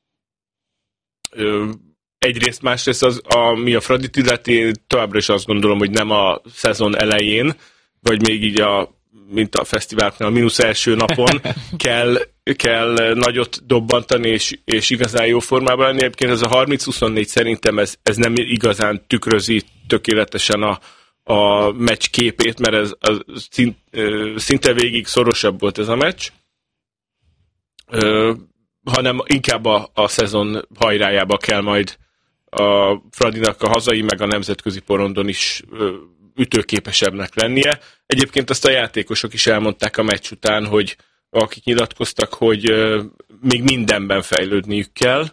Egyrészt, másrészt az, ami a Fradit illeti, továbbra is azt gondolom, hogy nem a szezon elején, vagy még így a, mint a fesztiváloknál, a mínusz első napon kell, kell nagyot dobbantani, és, és igazán jó formában lenni. Egyébként ez a harminc huszonnégy szerintem ez, ez nem igazán tükrözi tökéletesen a, a meccs képét, mert ez az szint, szinte végig szorosabb volt ez a meccs, Ö, hanem inkább a, a szezon hajrájába kell majd a Fradinak a hazai, meg a nemzetközi porondon is ö, ütőképesebbnek lennie. Egyébként azt a játékosok is elmondták a meccs után, hogy akik nyilatkoztak, hogy ö, még mindenben fejlődniük kell.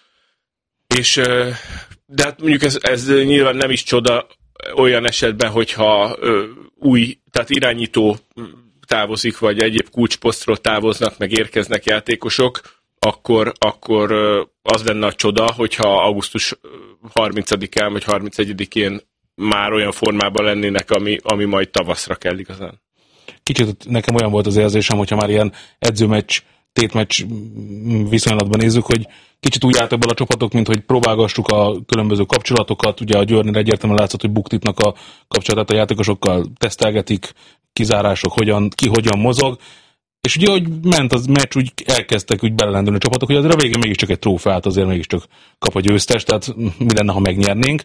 És, ö, de hát mondjuk ez, ez nyilván nem is csoda olyan esetben, hogyha ö, új, tehát irányító távozik, vagy egyéb kulcsposztról távoznak, meg érkeznek játékosok, akkor, akkor ö, az lenne a csoda, hogyha augusztus harmincadikán vagy harmincegyedikén már olyan formában lennének, ami, ami majd tavaszra kell igazán. Kicsit nekem olyan volt az érzésem, hogyha már ilyen edzőmeccs, tétmeccs viszonylatban nézzük, hogy kicsit úgy álltak bele a csapatok, mint hogy próbálgassuk a különböző kapcsolatokat. Ugye a Győrnél egyértelműen látszott, hogy buktítnak a kapcsolatát a játékosokkal, tesztelgetik, kizárások, hogyan, ki hogyan mozog. És ugye, hogy ment az meccs, úgy elkezdtek úgy belelendülni a csapatok, hogy azért a végén mégiscsak egy trófeát azért mégiscsak kap a győztes, tehát mi lenne, ha megnyernénk.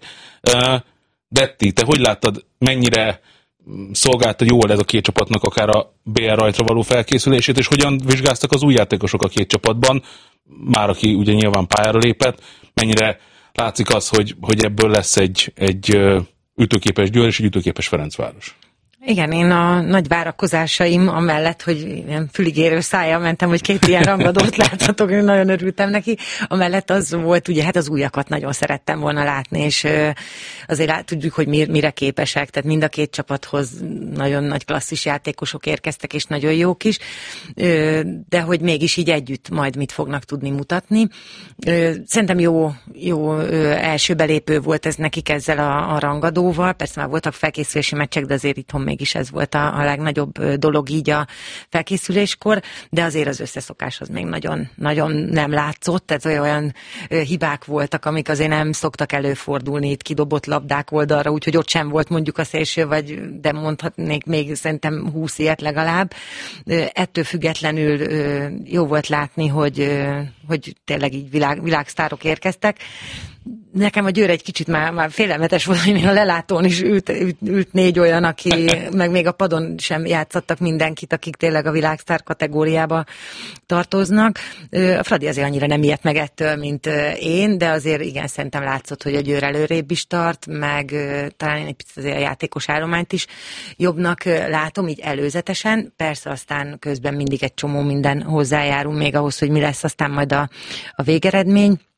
Detti, te hogy láttad, mennyire szolgálta jól ez a két csapatnak akár a bé el rajtra való felkészülését, és hogyan vizsgáztak az új játékosok a két csapatban, már aki ugye nyilván pályára lépett, mennyire látszik az, hogy, hogy ebből lesz egy, egy ütőképes Győr és egy ütőképes Ferencváros? Igen, én a nagy várakozásaim amellett, hogy ilyen füligérő szájjal mentem, hogy két ilyen rangadót láthatok, én nagyon örültem neki. Amellett az volt, ugye hát az újakat nagyon szerettem volna látni, és azért lát, tudjuk, hogy mire képesek, tehát mind a két csapathoz nagyon nagy klasszis játékosok érkeztek, és nagyon jók is, de hogy mégis így együtt majd mit fognak tudni mutatni. Szerintem jó, jó első belépő volt ez nekik ezzel a, a rangadóval, persze már voltak felkészülési meccsek, de azért itthon mégis ez volt a, a legnagyobb dolog így a felkészüléskor, de azért az összeszokás az még nagyon, nagyon nem látszott, tehát olyan, olyan hibák voltak, amik azért nem szoktak előfordulni itt kidobott labdák oldalra, úgyhogy ott sem volt mondjuk a szélső, vagy de mondhatnék még szerintem húsz ilyet legalább. Ettől függetlenül jó volt látni, hogy, hogy tényleg így világ, világsztárok érkeztek. Nekem a Győr egy kicsit már, már félelmetes volt, hogy még a lelátón is ült, ült, ült négy olyan, aki meg még a padon sem játszottak mindenkit, akik tényleg a világsztár kategóriába tartoznak. A Fradi azért annyira nem ijedt meg ettől, mint én, de azért igen, szerintem látszott, hogy a Győr előrébb is tart, meg talán én egy picit azért a játékos állományt is jobbnak látom, így előzetesen. Persze aztán közben mindig egy csomó minden hozzájárul még ahhoz, hogy mi lesz aztán majd a, a végeredmény.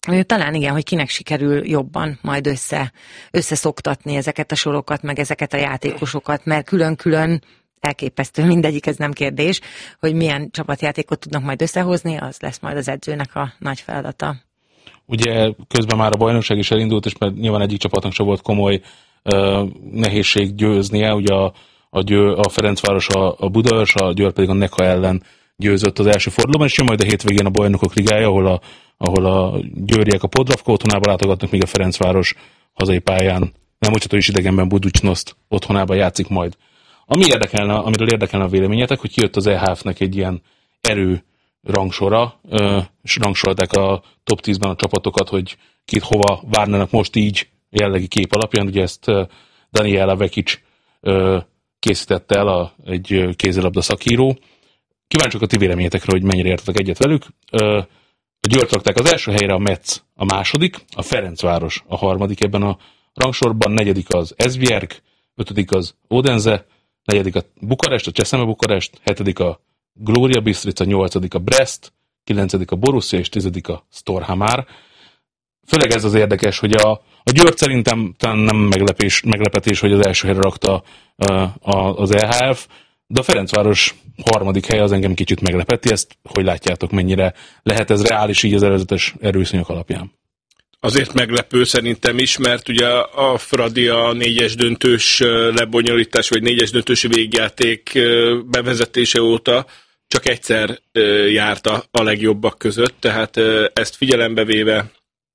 talán igen, hogy kinek sikerül jobban majd össze, összeszoktatni ezeket a sorokat, meg ezeket a játékosokat, mert külön-külön elképesztő mindegyik, ez nem kérdés, hogy milyen csapatjátékot tudnak majd összehozni, az lesz majd az edzőnek a nagy feladata. Ugye közben már a bajnokság is elindult, és mert nyilván egyik csapatnak sem volt komoly uh, nehézség győznie, ugye a, a, győ, a Ferencváros a, a Budaörs, a Győr pedig a Neka ellen győzött az első fordulóban, és jön majd a hétvégén a Bajnokok Ligája, ahol a, ahol a győriek a Podravka otthonába látogatnak, míg a Ferencváros hazai pályán, nem bocsátó is idegenben Buducsnoszt otthonába játszik majd. Ami érdekelne, amiről érdekelne a véleményetek, hogy kijött az é há ef-nek egy ilyen erő rangsora, és rangsolták a top tízben a csapatokat, hogy kit hova várnának most így jellegi kép alapján. Ugye ezt Daniela Vekic készítette el, a, egy kézilabda szakíró. Kíváncsiak a ti véleményetekre, hogy mennyire értetek egyet velük. A Győrt rakták az első helyre, a Metz a második, a Ferencváros a harmadik ebben a rangsorban, negyedik az Esbjerg, ötödik az Odense, negyedik a Bukarest, a Cseszeme Bukarest, hetedik a Gloria Bistrica, nyolcadik a Brest, kilencedik a Borussia és tizedik a Storhamar. Főleg ez az érdekes, hogy a, a Győrt szerintem nem meglepés, meglepetés, hogy az első helyre rakta a, a, az é há ef, de a Ferencváros harmadik hely az engem kicsit meglepeti. Ezt hogy látjátok, mennyire lehet ez reális így az előzetes erőviszonyok alapján? Azért meglepő szerintem is, mert ugye a Fradi a négyes döntős lebonyolítás, vagy négyes döntős végjáték bevezetése óta csak egyszer járt a, a legjobbak között, tehát ezt figyelembe véve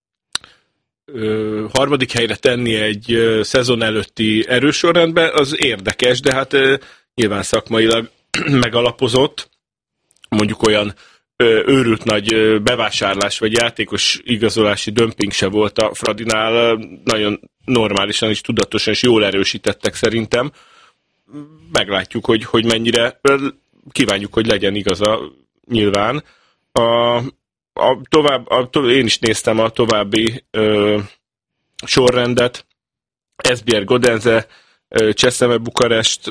harmadik helyre tenni egy szezon előtti erősorrendben, az érdekes, de hát nyilván szakmailag megalapozott, mondjuk olyan őrült nagy bevásárlás vagy játékos igazolási dömping se volt a Fradinál, nagyon normálisan és tudatosan és jól erősítettek szerintem. Meglátjuk, hogy, hogy mennyire, kívánjuk, hogy legyen igaza nyilván. A, a tovább, a, én is néztem a további ö, sorrendet. Esbjerg, Odense, Cseszeme Bukarest.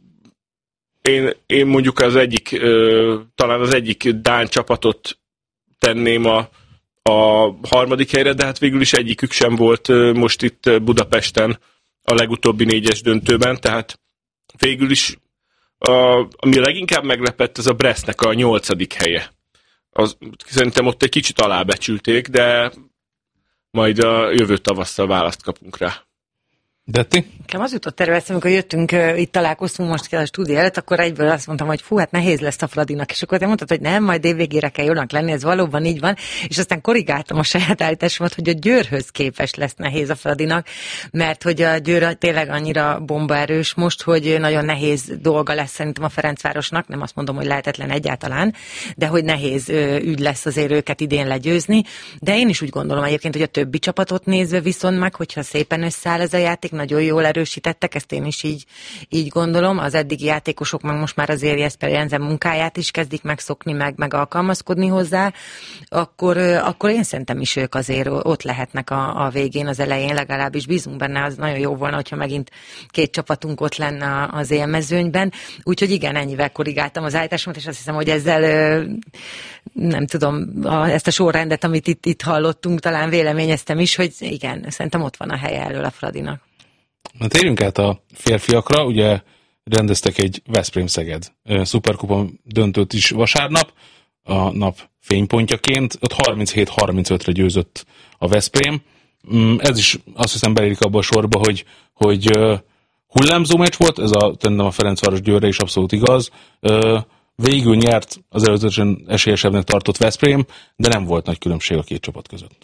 Én, én mondjuk az egyik, ö, talán az egyik dán csapatot tenném a, a harmadik helyre, de hát végül is egyikük sem volt ö, most itt Budapesten a legutóbbi négyes döntőben, tehát végül is a, ami leginkább meglepett, az a Brestnek a nyolcadik helye. Az, szerintem ott egy kicsit alábecsülték, de majd a jövő tavasszal választ kapunk rá. Detti? Nekem az jutott erről eszembe, amikor jöttünk, uh, itt találkoztunk most a stúdió előtt, akkor egyből azt mondtam, hogy fú, hát nehéz lesz a Fradinak, és akkor te mondtad, hogy nem, majd évvégére kell jónak lenni, ez valóban így van, és aztán korrigáltam a saját állításomat, hogy a Győrhöz képest lesz nehéz a Fradinak, mert hogy a Győr tényleg annyira bombaerős most, hogy nagyon nehéz dolga lesz szerintem a Ferencvárosnak, nem azt mondom, hogy lehetetlen egyáltalán, de hogy nehéz uh, ügy lesz azért őket idén legyőzni, de én is úgy gondolom egyébként, hogy a többi csapatot nézve viszont meg, hogyha szépen összeáll ez a játék, nagyon jól erősítettek, ezt én is így, így gondolom. Az eddigi játékosok meg most már azért Jesper Jensen munkáját is kezdik megszokni, meg, meg alkalmazkodni hozzá, akkor, akkor én szerintem is ők azért ott lehetnek a, a végén, az elején, legalábbis bízunk benne, az nagyon jó volna, hogyha megint két csapatunk ott lenne az élmezőnyben. Úgyhogy igen, ennyivel korrigáltam az állításomat, és azt hiszem, hogy ezzel nem tudom, ezt a sorrendet, amit itt, itt hallottunk, talán véleményeztem is, hogy igen, szerintem ott van a helye elől a Fradinak. Na térjünk át a férfiakra, ugye rendeztek egy Veszprém-Szeged szuperkupa döntőt is vasárnap, a nap fénypontjaként, ott harminchét harmincötre győzött a Veszprém. Ez is azt hiszem belérik abba a sorba, hogy, hogy hullámzó meccs volt, ez a, tendem a Ferencváros Győrre is abszolút igaz. Végül nyert az előzetesen esélyesebbnek tartott Veszprém, de nem volt nagy különbség a két csapat között.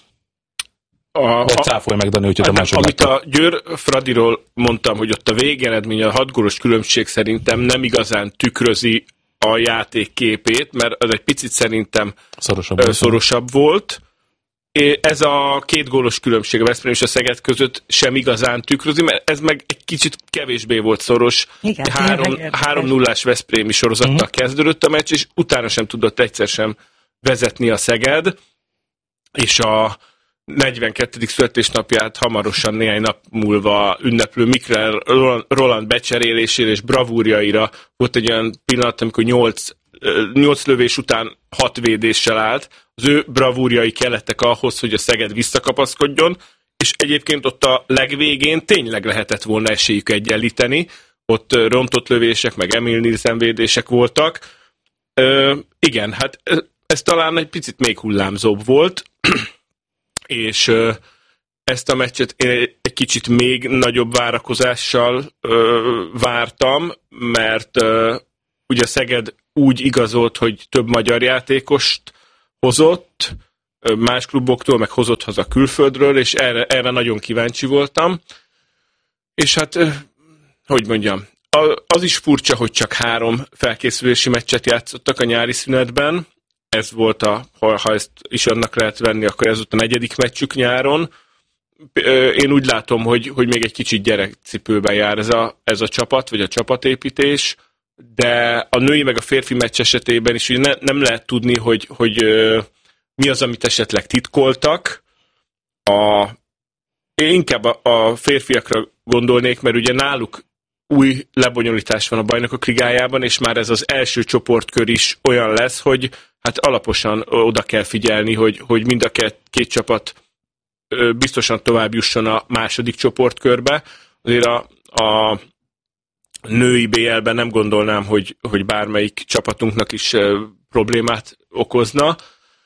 A, Vagy cáfolj meg, Dani, hogyha a másod Amit látta. A Győr Fradiról mondtam, hogy ott a végeredmény, a hat gólos különbség szerintem nem igazán tükrözi a játék képét, mert az egy picit szerintem szorosabb, ö, szorosabb volt. Ez a két gólos különbség a Veszprém és a Szeged között sem igazán tükrözi, mert ez meg egy kicsit kevésbé volt szoros. Igen, három nullás Veszprémi sorozattal uh-huh. kezdődött a meccs, és utána sem tudott egyszer sem vezetni a Szeged, és a negyvenkettedik születésnapját hamarosan néhány nap múlva ünneplő Mikler Roland becserélésére és bravúrjaira volt egy olyan pillanat, amikor nyolc lövés után hat védéssel állt, az ő bravúrjai kellettek ahhoz, hogy a Szeged visszakapaszkodjon, és egyébként ott a legvégén tényleg lehetett volna esélyük egyenlíteni, ott rontott lövések, meg Emil Nielsen védések voltak. Ö, igen, hát ez talán egy picit még hullámzóbb volt, és ö, ezt a meccset én egy kicsit még nagyobb várakozással ö, vártam, mert ö, ugye a Szeged úgy igazolt, hogy több magyar játékost hozott, ö, más kluboktól, meg hozott haza külföldről, és erre, erre nagyon kíváncsi voltam. És hát, ö, hogy mondjam, az is furcsa, hogy csak három felkészülési meccset játszottak a nyári szünetben. Ez volt a, ha, ha ezt is annak lehet venni, akkor ez volt a negyedik meccsük nyáron. Én úgy látom, hogy, hogy még egy kicsit gyerekcipőben jár ez a, ez a csapat, vagy a csapatépítés, de a női meg a férfi meccs esetében is ugye ne, nem lehet tudni, hogy, hogy uh, mi az, amit esetleg titkoltak. A, én inkább a, a férfiakra gondolnék, mert ugye náluk új lebonyolítás van a Bajnokok Ligájában, és már ez az első csoportkör is olyan lesz, hogy hát alaposan oda kell figyelni, hogy, hogy mind a két, két csapat biztosan tovább jusson a második csoportkörbe. Azért a, a női bé el-ben nem gondolnám, hogy, hogy bármelyik csapatunknak is problémát okozna.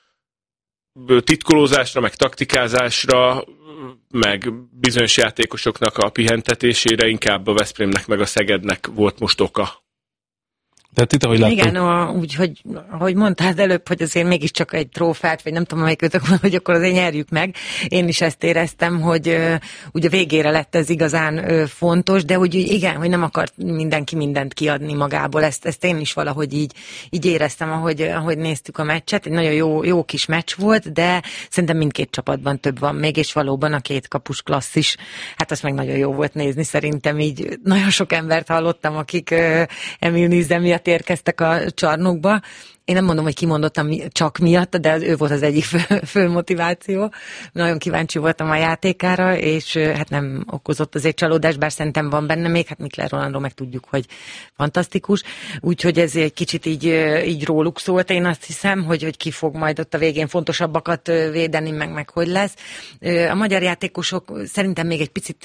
Titkolózásra, meg taktikázásra, meg bizonyos játékosoknak a pihentetésére inkább a Veszprémnek, meg a Szegednek volt most oka. Tehát itt, ahogy láttuk... Igen, a, úgy, hogy, ahogy mondtad előbb, hogy azért mégiscsak egy trófát, vagy nem tudom, melyik ötök van, hogy akkor azért nyerjük meg. Én is ezt éreztem, hogy uh, ugye végére lett ez igazán uh, fontos, de hogy igen, hogy nem akart mindenki mindent kiadni magából. Ezt, ezt én is valahogy így, így éreztem, ahogy, ahogy néztük a meccset. Egy nagyon jó, jó kis meccs volt, de szerintem mindkét csapatban több van még, és valóban a két kapus klasszis. Hát azt meg nagyon jó volt nézni, szerintem így nagyon sok embert hallottam, akik uh, Emil Nielsen miatt érkeztek a csarnokba. Én nem mondom, hogy kimondottam csak miatt, de az ő volt az egyik fő, fő motiváció. Nagyon kíváncsi voltam a játékára, és hát nem okozott azért csalódást, bár szerintem van benne még, hát Mikler Rolandról meg tudjuk, hogy fantasztikus. Úgyhogy ez egy kicsit így, így róluk szólt, én azt hiszem, hogy, hogy ki fog majd ott a végén fontosabbakat védeni, meg, meg hogy lesz. A magyar játékosok szerintem még egy picit...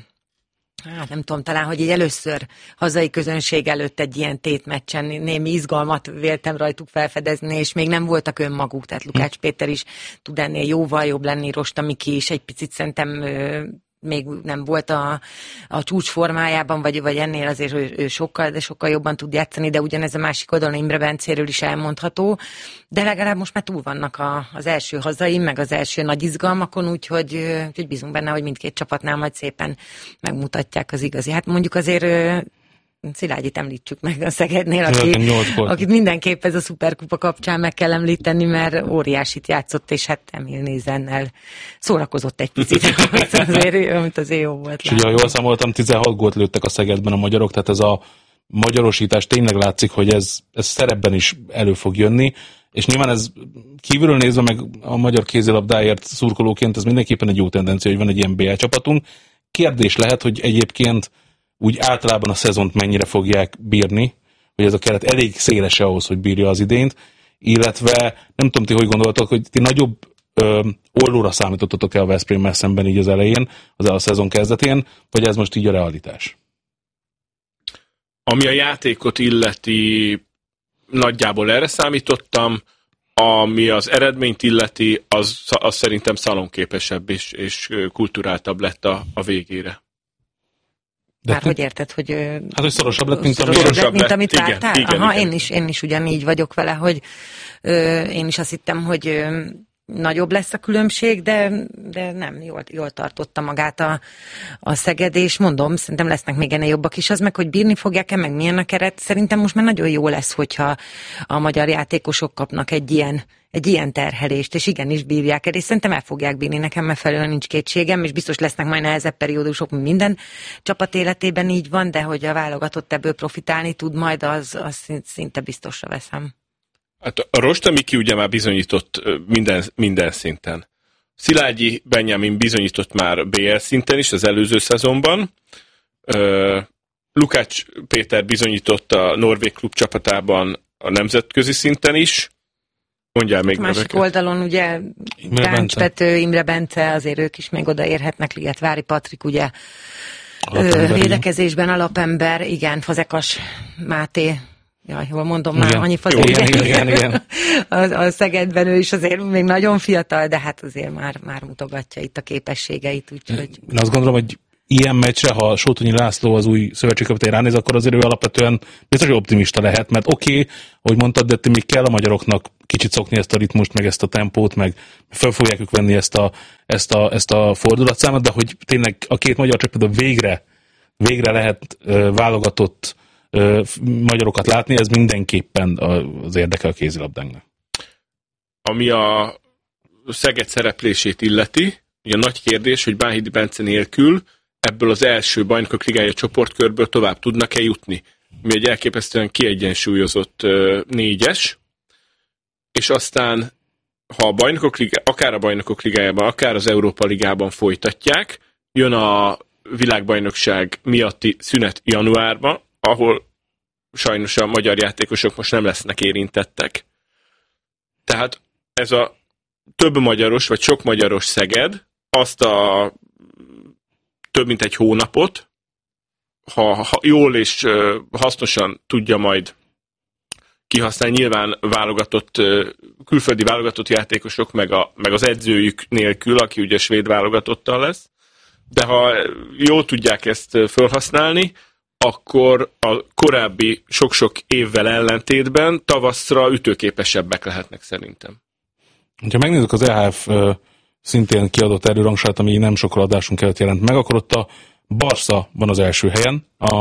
Hát nem tudom, talán, hogy így először hazai közönség előtt egy ilyen tétmeccsen némi izgalmat véltem rajtuk felfedezni, és még nem voltak önmaguk, tehát Lukács Péter is tud ennél jóval jobb lenni, Rosta Miki is egy picit szerintem még nem volt a, a csúcs formájában, vagy, vagy ennél azért ő, ő sokkal, de sokkal jobban tud játszani, de ugyanez a másik oldalon Imre Bencéről is elmondható, de legalább most már túl vannak a, az első hazai, meg az első nagy izgalmakon, úgyhogy, úgyhogy bízunk benne, hogy mindkét csapatnál majd szépen megmutatják az igazi. Hát mondjuk azért Szilágyit említsük meg a Szegednél, aki, akit mindenképp ez a szuperkupa kapcsán meg kell említeni, mert óriásit játszott, és hát Emil Nielsennel szórakozott egy picit, amit azért, amit azért jó volt. És ugye, ha jól számoltam, tizenhat gólt lőttek a Szegedben a magyarok, tehát ez a magyarosítás tényleg látszik, hogy ez, ez szerepben is elő fog jönni, és nyilván ez kívülről nézve meg a magyar kézilabdáért szurkolóként ez mindenképpen egy jó tendencia, hogy van egy ilyen bé el csapatunk. Kérdés lehet, hogy egyébként úgy általában a szezont mennyire fogják bírni, hogy ez a keret elég széles ahhoz, hogy bírja az idényt, illetve nem tudom ti, hogy gondoltok, hogy ti nagyobb ö, ollóra számítottatok el a Veszprémmel szemben így az elején, az a szezon kezdetén, vagy ez most így a realitás? Ami a játékot illeti, nagyjából erre számítottam, ami az eredményt illeti, az, az szerintem szalonképesebb és, és kulturáltabb lett a, a végére. De Már hogy érted, hogy... Hát, hogy szorosabb lett, mint, szorosabb szorosabb lett, mint amit igen, vártál? igen, Aha, igen. Én, is, én is ugyanígy vagyok vele, hogy ö, én is azt hittem, hogy ö, nagyobb lesz a különbség, de, de nem, jól, jól tartotta magát a, a Szeged, és mondom, szerintem lesznek még ennél jobbak is, az meg, hogy bírni fogják-e, meg milyen a keret, szerintem most már nagyon jó lesz, hogyha a magyar játékosok kapnak egy ilyen egy ilyen terhelést, és igenis bírják el, és szerintem el fogják bírni, nekem megfelelően nincs kétségem, és biztos lesznek majd nehezebb periódusok, mint minden csapat életében így van, de hogy a válogatott ebből profitálni tud majd, az, az szinte biztosra veszem. Hát a Rosta Miki ugye már bizonyított minden, minden szinten. Szilágyi Benjamin bizonyított már bé el szinten is az előző szezonban. Lukács Péter bizonyított a norvég klub csapatában a nemzetközi szinten is. Mondjál még másik neveket. oldalon ugye Gáncs Pető, Imre Bence, azért ők is még odaérhetnek, Ligetvári Patrik, ugye Alapember, védekezésben alapember, igen, Fazekas Máté, jaj, jól mondom igen. Már, annyi Fazekas. Igen, igen, igen, igen. A, a Szegedben ő is azért még nagyon fiatal, de hát azért már, már mutogatja itt a képességeit, úgyhogy... Én azt gondolom, hogy ilyen meccsre, ha Sótonyi László az új szövetségkapitány ránéz, akkor azért ő alapvetően biztos, hogy optimista lehet, mert oké, okay, ahogy mondtad, de még kell a magyaroknak kicsit szokni ezt a ritmust, meg ezt a tempót, meg fel fogják ők venni ezt a, ezt a, ezt a fordulatszámot, de hogy tényleg a két magyar csapat végre, végre lehet uh, válogatott uh, magyarokat látni, ez mindenképpen az érdeke a kézilabdánknak. Ami a Szeged szereplését illeti, ugye nagy kérdés, hogy Bánhidi Bence nélkül ebből az első Bajnokok Ligája csoportkörből tovább tudnak-e jutni. Mi egy elképesztően kiegyensúlyozott uh, négyes, és aztán, ha a Bajnokok Ligája, akár a Bajnokok Ligájában, akár az Európa Ligában folytatják, jön a világbajnokság miatti szünet januárban, ahol sajnos a magyar játékosok most nem lesznek érintettek. Tehát ez a több magyaros, vagy sok magyaros Szeged azt a több mint egy hónapot, ha, ha jól és uh, hasznosan tudja majd kihasználni, nyilván válogatott, uh, külföldi válogatott játékosok, meg, a, meg az edzőjük nélkül, aki ugye svéd válogatottal lesz, de ha jól tudják ezt felhasználni, akkor a korábbi sok-sok évvel ellentétben tavaszra ütőképesebbek lehetnek szerintem. Ha megnézzük az é há ef uh, szintén kiadott erőrangsát, ami nem sokkal adásunk előtt jelent meg, akkor ott a Barca van az első helyen, a,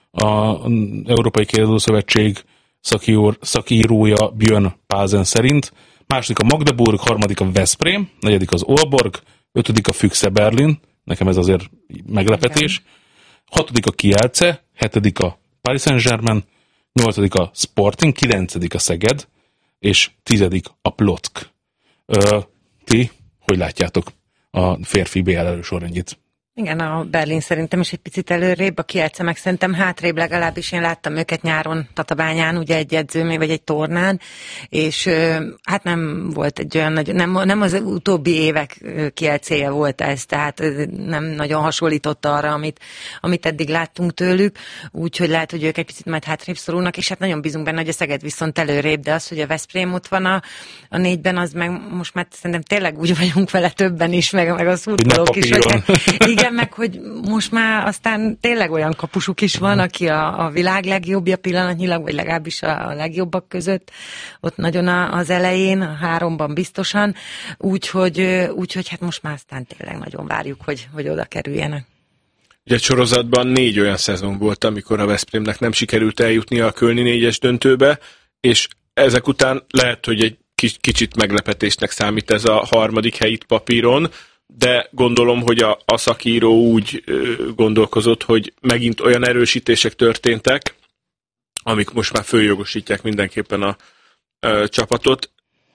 a Európai Kézilabda Szövetség szakírója, szakírója Björn Pázen szerint, második a Magdeburg, harmadik a Veszprém, negyedik az Aalborg, ötödik a Füchse Berlin, nekem ez azért meglepetés, igen. Hatodik a Kielce, hetedik a Paris Saint-Germain, nyolcadik a Sporting, kilencedik a Szeged, és tizedik a Plock. Ö, ti hogy látjátok a férfi bé el elősorrendjét? Igen, a Berlin szerintem is egy picit előrébb, a Kielce meg szerintem hátrébb, legalábbis én láttam őket nyáron Tatabányán, ugye egy edzőmé vagy egy tornán, és hát nem volt egy olyan nagy, nem, nem az utóbbi évek Kielcéje volt ez, tehát nem nagyon hasonlított arra, amit, amit eddig láttunk tőlük, úgyhogy lehet, hogy ők egy picit majd hátrébb szorulnak, és hát nagyon bízunk benne, hogy a Szeged viszont előrébb, de az, hogy a Veszprém ott van a, a négyben, az meg most már szerintem tényleg úgy vagyunk vele többen is, meg, meg a szurkolók is, hogy igen, meg hogy most már aztán tényleg olyan kapusuk is van, aki a, a világ legjobbja pillanatnyilag, vagy legalábbis a, a legjobbak között, ott nagyon a, az elején, a háromban biztosan, úgyhogy, úgyhogy hát most már aztán tényleg nagyon várjuk, hogy, hogy oda kerüljenek. Ugye egy sorozatban négy olyan szezon volt, amikor a Veszprémnek nem sikerült eljutnia a Kölni négyes döntőbe, és ezek után lehet, hogy egy kicsit meglepetésnek számít ez a harmadik hely itt papíron, de gondolom, hogy a, a szakíró úgy ö, gondolkozott, hogy megint olyan erősítések történtek, amik most már följogosítják mindenképpen a ö, csapatot.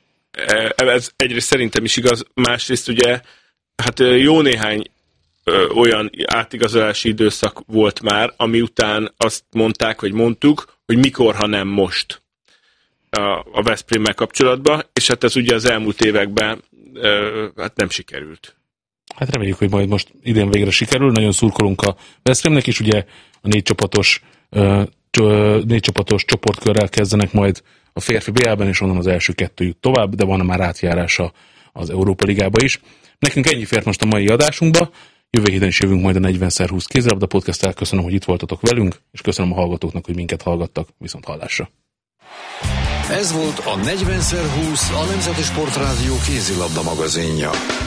Ez egyrészt szerintem is igaz, másrészt ugye hát jó néhány ö, olyan átigazolási időszak volt már, ami után azt mondták, vagy mondtuk, hogy mikor, ha nem most a, a Veszprémmel kapcsolatban, és hát ez ugye az elmúlt években ö, hát nem sikerült. Hát reméljük, hogy majd most idén végre sikerül. Nagyon szurkolunk a Veszprémnek is, ugye a négy csapatos, négy csapatos csoportkörrel kezdenek majd a férfi bé el-ben, és onnan az első kettő jut tovább, de van már átjárása az Európa Ligába is. Nekünk ennyi fért most a mai adásunkba. Jövő héten is jövünk majd a negyven szer húsz kézilabda podcasttel. Köszönöm, hogy itt voltatok velünk, és köszönöm a hallgatóknak, hogy minket hallgattak. Viszont hallásra. Ez volt a negyven szer húsz, a Nemzeti Sportrádió kézilabda magazinja.